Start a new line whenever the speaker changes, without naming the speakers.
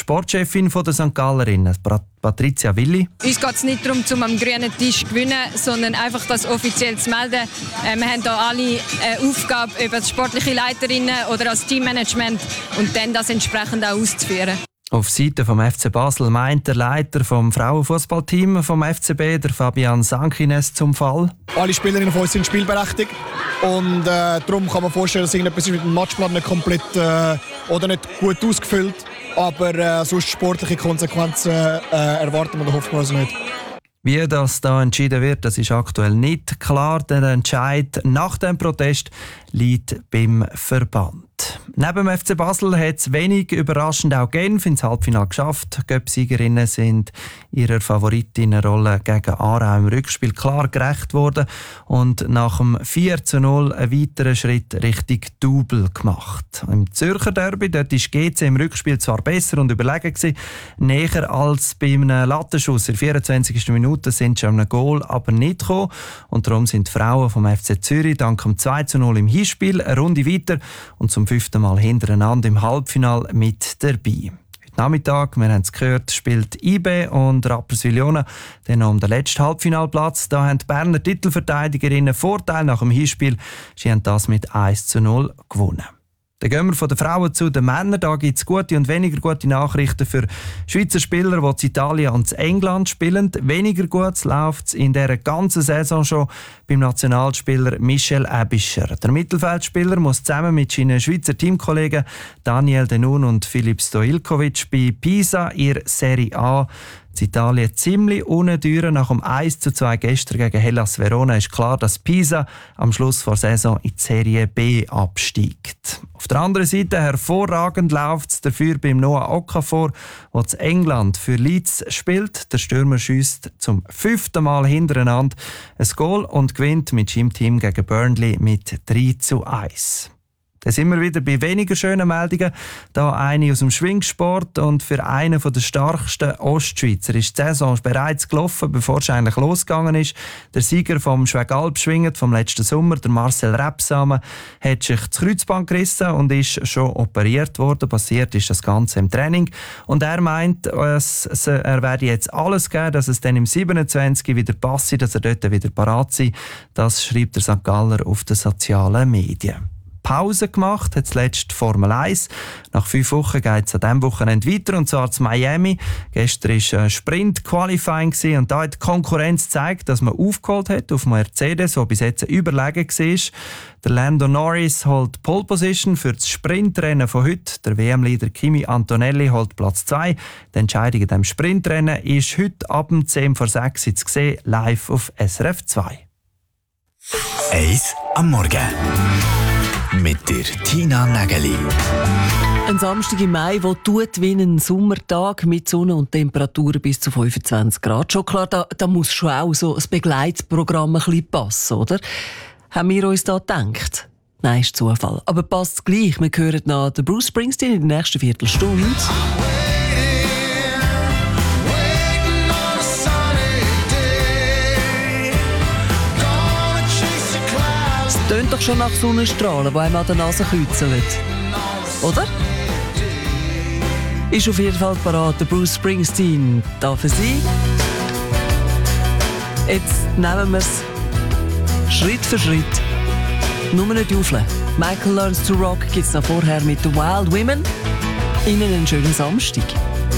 Sportchefin der St. Gallerinnen, Patricia Willi.
Uns geht es nicht darum, am grünen Tisch zu gewinnen, sondern einfach das offiziell zu melden. Wir haben hier alle eine Aufgabe über die sportliche Leiterinnen oder als Teammanagement und dann das entsprechend auch auszuführen.
Auf Seite vom FC Basel meint der Leiter vom Frauenfußballteam vom FCB, der Fabian Sankines, zum Fall.
Alle Spielerinnen von uns sind spielberechtigt und darum kann man vorstellen, dass irgendetwas mit dem Matchplan nicht komplett oder nicht gut ausgefüllt, aber sonst sportliche Konsequenzen erwarten wir und hoffen wir also nicht.
Wie das da entschieden wird, das ist aktuell nicht klar. Der Entscheid nach dem Protest liegt beim Verband. Neben dem FC Basel hat es wenig überraschend auch Genf ins Halbfinale geschafft. Die Göpp-Siegerinnen sind ihrer Favoritinnenrolle gegen Aarau im Rückspiel klar gerecht worden und nach dem 4:0 einen weiteren Schritt Richtung Double gemacht. Im Zürcher Derby dort ist GC im Rückspiel zwar besser und überlegen gewesen, näher als bei einem Lattenschuss. In der 24. Minute sind schon einem Goal aber nicht gekommen und darum sind die Frauen vom FC Zürich dank dem 2:0 im Hinspiel eine Runde weiter und zum 5. Mal hintereinander im Halbfinale mit dabei. Heute Nachmittag, wir haben es gehört, spielt IB und Rapperswil-Jona dann um den letzten Halbfinalplatz. Da haben die Berner Titelverteidigerinnen Vorteil nach dem Hinspiel. Sie haben das mit 1:0 gewonnen. Dann gehen wir von den Frauen zu den Männern. Da gibt es gute und weniger gute Nachrichten für Schweizer Spieler, die in Italien und in England spielen. Weniger gut läuft es in dieser ganzen Saison schon beim Nationalspieler Michel Aebischer. Der Mittelfeldspieler muss zusammen mit seinen Schweizer Teamkollegen Daniel Denun und Filip Stojilkovic bei Pisa ihr Serie A in Italien ziemlich unten. Nach dem 1:2 gestern gegen Hellas Verona ist klar, dass Pisa am Schluss der Saison in die Serie B absteigt. Auf der anderen Seite hervorragend läuft es dafür beim Noah Okafor, der in England für Leeds spielt. Der Stürmer schiesst zum 5. Mal hintereinander ein Goal und gewinnt mit seinem Team gegen Burnley mit 3:1. Dann sind wir wieder bei weniger schönen Meldungen. Da eine aus dem Schwingsport und für einen der stärksten Ostschweizer ist die Saison bereits gelaufen, bevor es eigentlich losgegangen ist. Der Sieger vom Schwegalp-Schwingen vom letzten Sommer, der Marcel Rebsamen, hat sich das Kreuzband gerissen und ist schon operiert worden. Passiert ist das Ganze im Training. Und er meint, er werde jetzt alles geben, dass es dann im 27 wieder passe, dass er dort wieder parat sei. Das schreibt der St. Galler auf den sozialen Medien. Pause gemacht, hat zuletzt Formel 1. Nach 5 Wochen geht es an diesem Wochenende weiter, und zwar zu Miami. Gestern war Sprint-Qualifying und da hat die Konkurrenz gezeigt, dass man aufgeholt hat auf Mercedes, der bis jetzt überlegen war. Der Lando Norris holt Pole Position für das Sprintrennen von heute. Der WM-Leader Kimi Antonelli holt Platz 2. Die Entscheidung in diesem Sprintrennen ist heute ab 10:06 Uhr zu sehen, live auf SRF 2.
1 am Morgen. Mit der Tina Nägeli.
Ein Samstag im Mai, der tut wie ein Sommertag mit Sonne und Temperaturen bis zu 25 Grad. Schon klar, da muss schon auch so ein Begleitprogramm ein bisschen passen, oder? Haben wir uns da gedacht? Nein, ist Zufall. Aber passt gleich. Wir hören nach den Bruce Springsteen in der nächsten Viertelstunde. Es tönt doch schon nach Sonnenstrahlen, die einem an der Nase kitzeln. Oder? Ist auf jeden Fall parat, der Bruce Springsteen. Da für Sie. Jetzt nehmen wir es Schritt für Schritt. Nur nicht auflegen. Michael Learns to Rock gibt es noch vorher mit The Wild Women. Ihnen einen schönen Samstag.